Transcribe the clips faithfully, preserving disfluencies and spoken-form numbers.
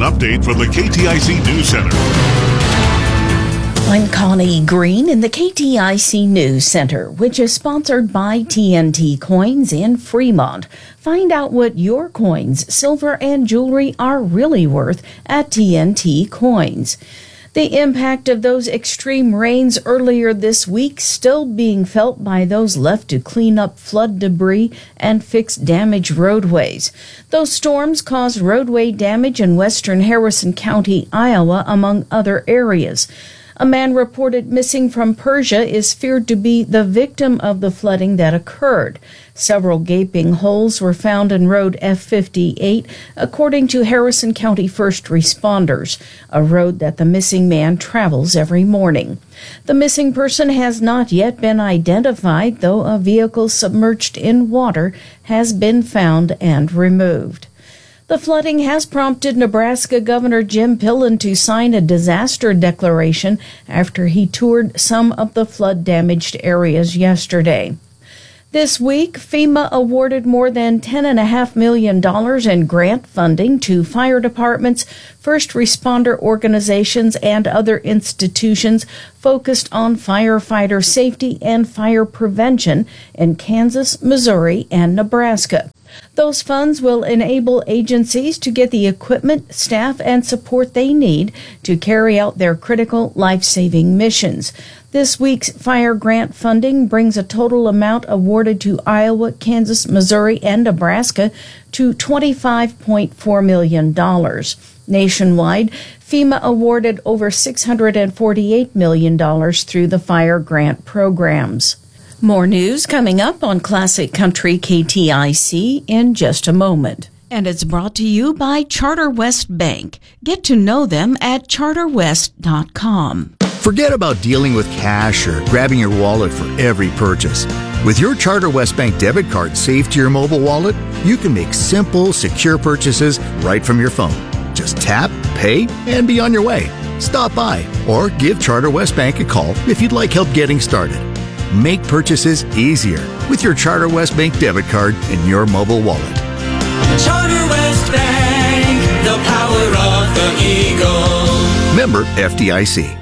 update from the K T I C News Center. I'm Connie Green in the K T I C News Center, which is sponsored by T N T Coins in Fremont. Find out what your coins, silver, and jewelry are really worth at T N T Coins. The impact of those extreme rains earlier this week still being felt by those left to clean up flood debris and fix damaged roadways. Those storms caused roadway damage in western Harrison County, Iowa, among other areas. A man reported missing from Persia is feared to be the victim of the flooding that occurred. Several gaping holes were found in Road F fifty-eight, according to Harrison County first responders, a road that the missing man travels every morning. The missing person has not yet been identified, though a vehicle submerged in water has been found and removed. The flooding has prompted Nebraska Governor Jim Pillen to sign a disaster declaration after he toured some of the flood-damaged areas yesterday. This week, FEMA awarded more than ten point five million dollars in grant funding to fire departments, first responder organizations, and other institutions focused on firefighter safety and fire prevention in Kansas, Missouri, and Nebraska. Those funds will enable agencies to get the equipment, staff, and support they need to carry out their critical life-saving missions. This week's fire grant funding brings a total amount awarded to Iowa, Kansas, Missouri, and Nebraska to twenty-five point four million dollars. Nationwide, FEMA awarded over six hundred forty-eight million dollars through the fire grant programs. More news coming up on Classic Country K T I C in just a moment. And it's brought to you by Charter West Bank. Get to know them at charter west dot com. Forget about dealing with cash or grabbing your wallet for every purchase. With your Charter West Bank debit card saved to your mobile wallet, you can make simple, secure purchases right from your phone. Just tap, pay, and be on your way. Stop by or give Charter West Bank a call if you'd like help getting started. Make purchases easier with your Charter West Bank debit card in your mobile wallet. Charter West Bank, the power of the Eagle. Member F D I C.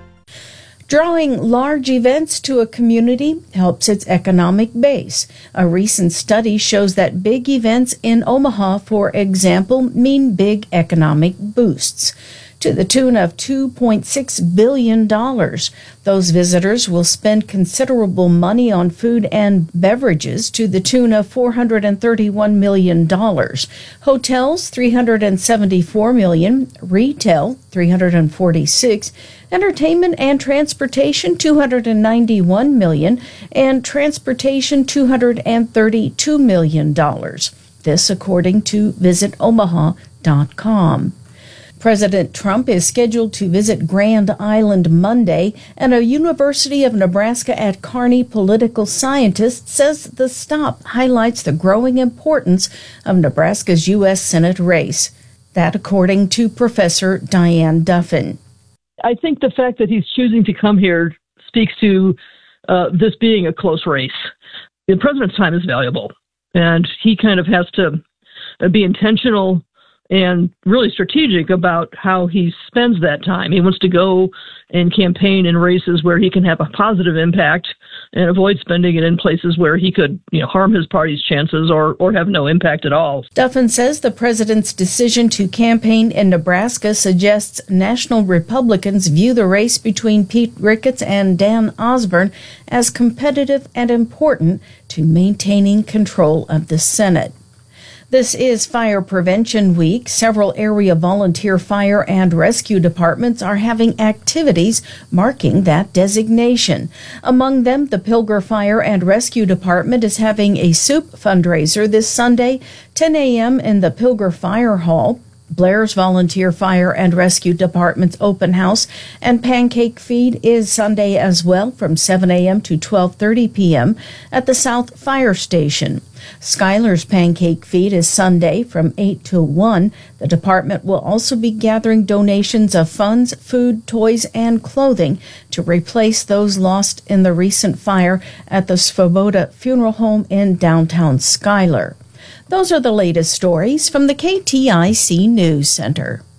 Drawing large events to a community helps its economic base. A recent study shows that big events in Omaha, for example, mean big economic boosts, to the tune of two point six billion dollars. Those visitors will spend considerable money on food and beverages to the tune of four hundred thirty-one million dollars. Hotels, three hundred seventy-four million dollars. Retail, three hundred forty-six million dollars. Entertainment and transportation, two hundred ninety-one million dollars. And transportation, two hundred thirty-two million dollars. This according to visit omaha dot com. President Trump is scheduled to visit Grand Island Monday, and a University of Nebraska at Kearney political scientist says the stop highlights the growing importance of Nebraska's U S Senate race. That according to Professor Diane Duffin. I think the fact that he's choosing to come here speaks to uh, this being a close race. The president's time is valuable, and he kind of has to be intentional and really strategic about how he spends that time. He wants to go and campaign in races where he can have a positive impact and avoid spending it in places where he could, you know, harm his party's chances or, or have no impact at all. Duffin says the president's decision to campaign in Nebraska suggests national Republicans view the race between Pete Ricketts and Dan Osborne as competitive and important to maintaining control of the Senate. This is Fire Prevention Week. Several area volunteer fire and rescue departments are having activities marking that designation. Among them, the Pilger Fire and Rescue Department is having a soup fundraiser this Sunday, ten a.m. in the Pilger Fire Hall. Blair's Volunteer Fire and Rescue Department's open house and pancake feed is Sunday as well from seven a.m. to twelve thirty p.m. at the South Fire Station. Skylar's Pancake Feed is Sunday from eight till one. The department will also be gathering donations of funds, food, toys, and clothing to replace those lost in the recent fire at the Svoboda Funeral Home in downtown Skylar. Those are the latest stories from the K T I C News Center.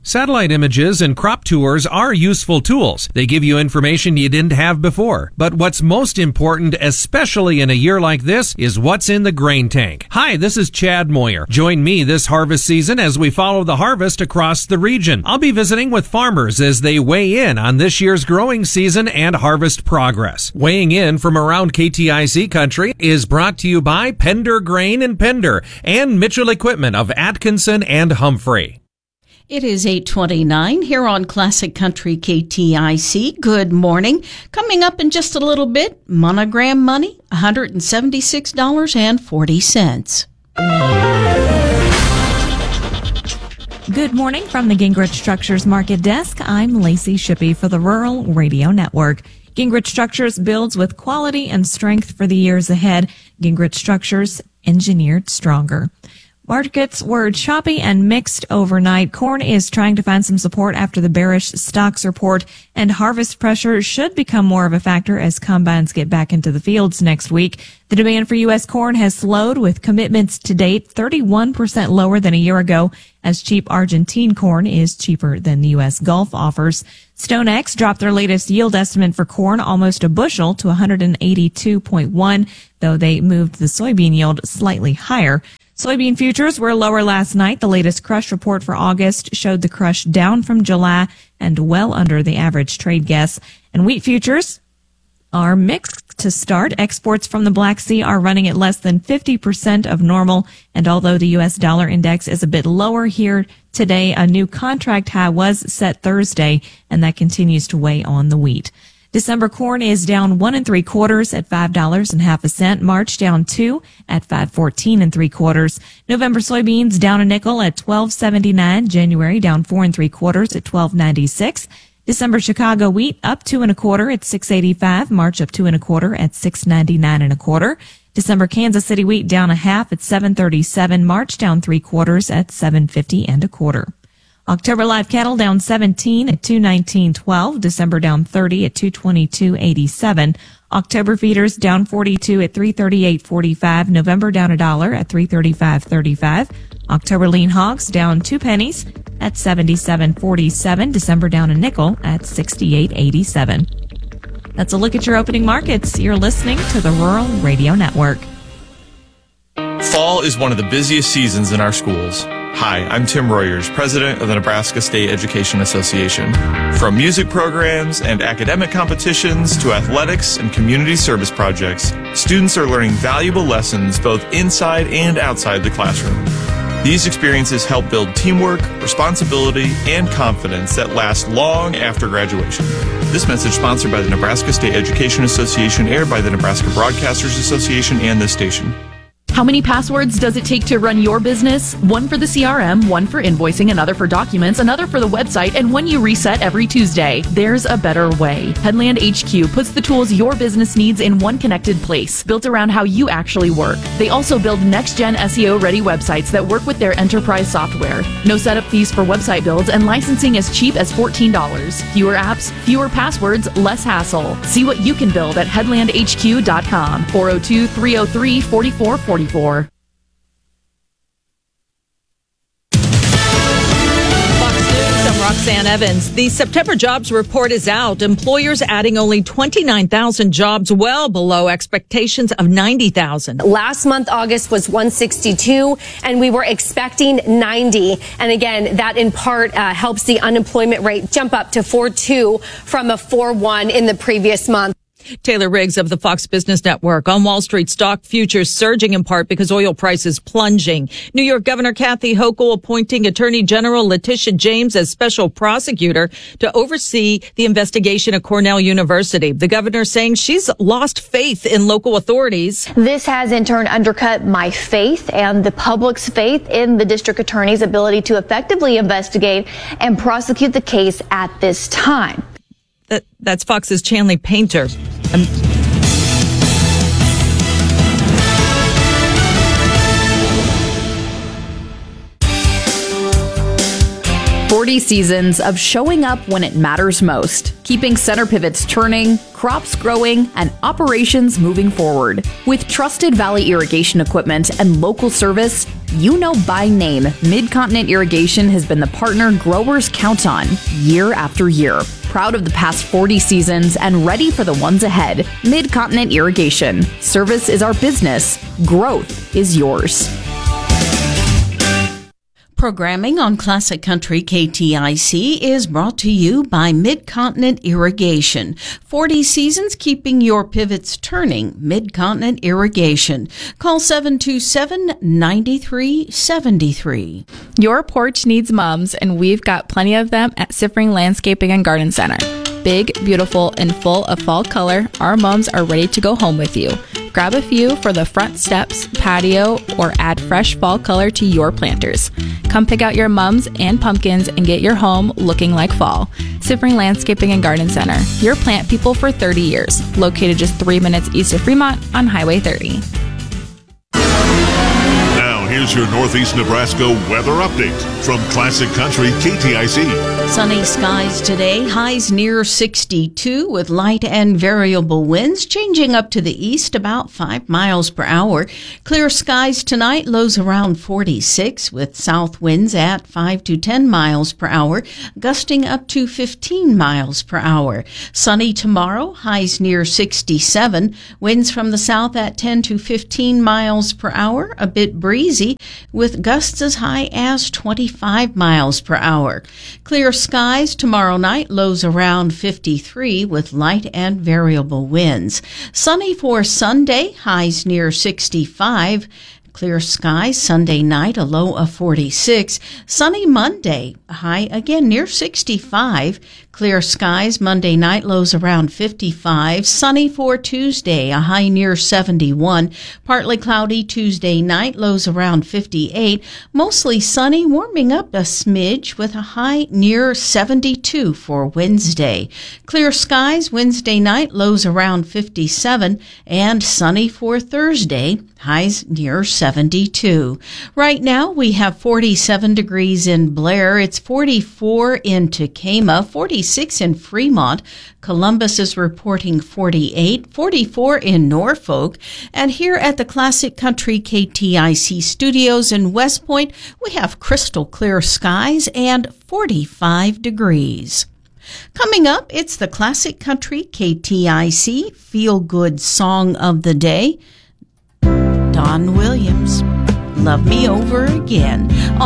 Satellite images and crop tours are useful tools. They give you information you didn't have before. But what's most important, especially in a year like this, is what's in the grain tank. Hi, this is Chad Moyer. Join me this harvest season as we follow the harvest across the region. I'll be visiting with farmers as they weigh in on this year's growing season and harvest progress. Weighing in from around K T I C country is brought to you by Pender Grain and Pender and Mitchell Equipment of Atkinson and Humphrey. It is eight twenty-nine here on Classic Country K T I C. Good morning. Coming up in just a little bit, Monogram Money, one hundred seventy-six dollars and forty cents. Good morning from the Gingrich Structures Market Desk. I'm Lacey Shippey for the Rural Radio Network. Gingrich Structures builds with quality and strength for the years ahead. Gingrich Structures, engineered stronger. Markets were choppy and mixed overnight. Corn is trying to find some support after the bearish stocks report, and harvest pressure should become more of a factor as combines get back into the fields next week. The demand for U S corn has slowed, with commitments to date thirty-one percent lower than a year ago, as cheap Argentine corn is cheaper than the U S Gulf offers. StoneX dropped their latest yield estimate for corn almost a bushel to one hundred eighty-two point one, though they moved the soybean yield slightly higher. Soybean futures were lower last night. The latest crush report for August showed the crush down from July and well under the average trade guess. And wheat futures are mixed to start. Exports from the Black Sea are running at less than fifty percent of normal. And although the U S dollar index is a bit lower here today, a new contract high was set Thursday, and that continues to weigh on the wheat. December corn is down one and three quarters at five dollars and half a cent. March down two at five fourteen and three quarters. November soybeans down a nickel at twelve seventy nine. January down four and three quarters at twelve ninety six. December Chicago wheat up two and a quarter at six eighty five. March up two and a quarter at six ninety nine and a quarter. December Kansas City wheat down a half at seven thirty seven. March down three quarters at seven fifty and a quarter. October live cattle down seventeen at two nineteen twelve. December down thirty at two twenty-two eighty-seven. October feeders down forty-two at three thirty-eight forty-five. November down a dollar at three thirty-five thirty-five. October lean hogs down two pennies at seventy-seven forty-seven. December down a nickel at sixty-eight eighty-seven. That's a look at your opening markets. You're listening to the Rural Radio Network. Fall is one of the busiest seasons in our schools. Hi, I'm Tim Royers, president of the Nebraska State Education Association. From music programs and academic competitions to athletics and community service projects, students are learning valuable lessons both inside and outside the classroom. These experiences help build teamwork, responsibility, and confidence that last long after graduation. This message sponsored by the Nebraska State Education Association, aired by the Nebraska Broadcasters Association and this station. How many passwords does it take to run your business? One for the C R M, one for invoicing, another for documents, another for the website, and one you reset every Tuesday. There's a better way. Headland H Q puts the tools your business needs in one connected place, built around how you actually work. They also build next-gen S E O-ready websites that work with their enterprise software. No setup fees for website builds, and licensing as cheap as fourteen dollars. Fewer apps, fewer passwords, less hassle. See what you can build at headland h q dot com. four oh two, three oh three, four four four four. Four. I'm Roxanne Evans. The September jobs report is out. Employers adding only twenty-nine thousand jobs, well below expectations of ninety thousand. Last month, August was one sixty-two, and we were expecting ninety. And again, that in part uh, helps the unemployment rate jump up to four point two from a four point one in the previous month. Taylor Riggs of the Fox Business Network. On Wall Street, stock futures surging in part because oil prices plunging. New York Governor Kathy Hochul appointing Attorney General Letitia James as special prosecutor to oversee the investigation at Cornell University. The governor saying she's lost faith in local authorities. This has in turn undercut my faith and the public's faith in the district attorney's ability to effectively investigate and prosecute the case at this time. That, that's Fox's Chanley Painter. Um, forty seasons of showing up when it matters most, keeping center pivots turning, crops growing, and operations moving forward. With trusted Valley irrigation equipment and local service, you know by name, Mid-Continent Irrigation has been the partner growers count on year after year. Proud of the past forty seasons and ready for the ones ahead. Mid-Continent Irrigation. Service is our business. Growth is yours. Programming on Classic Country K T I C is brought to you by Mid-Continent Irrigation. forty seasons keeping your pivots turning. Mid-Continent Irrigation. Call seven two seven, nine three seven three. Your porch needs mums, and we've got plenty of them at Siffring Landscaping and Garden Center. Big, beautiful, and full of fall color, our mums are ready to go home with you. Grab a few for the front steps, patio, or add fresh fall color to your planters. Come pick out your mums and pumpkins and get your home looking like fall. Siffring Landscaping and Garden Center, your plant people for thirty years. Located just three minutes east of Fremont on Highway thirty. Now, here's your Northeast Nebraska weather update from Classic Country K T I C. Sunny skies today, highs near sixty-two with light and variable winds changing up to the east about five miles per hour. Clear skies tonight, lows around forty-six with south winds at five to ten miles per hour, gusting up to fifteen miles per hour. Sunny tomorrow, highs near sixty-seven, winds from the south at ten to fifteen miles per hour, a bit breezy with gusts as high as twenty-five miles per hour. Clear skies tomorrow night, lows around fifty-three with light and variable winds. Sunny for Sunday, highs near sixty-five. Clear skies Sunday night, a low of forty-six. Sunny Monday, a high again near sixty-five. Clear skies Monday night, lows around fifty-five. Sunny for Tuesday, a high near seventy-one. Partly cloudy Tuesday night, lows around fifty-eight. Mostly sunny, warming up a smidge with a high near seventy-two for Wednesday. Clear skies Wednesday night, lows around fifty-seven. And sunny for Thursday, highs near seventy-two. Right now we have forty-seven degrees in Blair. It's forty-four in Tekamah, forty-six in Fremont. Columbus is reporting forty-eight, forty-four in Norfolk. And here at the Classic Country K T I C studios in West Point, we have crystal clear skies and forty-five degrees. Coming up, it's the Classic Country K T I C Feel Good Song of the Day. Don Williams, Love Me Over Again.